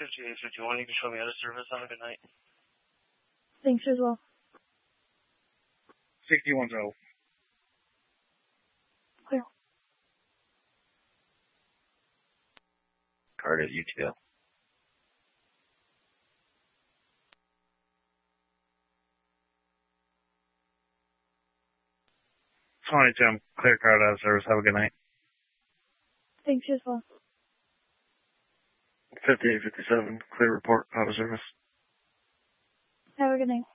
5851, you can show me out of service. Have a good night. Thanks as well. 61 0. Clear. Card at UTL. 22, clear card out of service. Have a good night. Thanks as well. 5857, clear report out of service. Have a good night.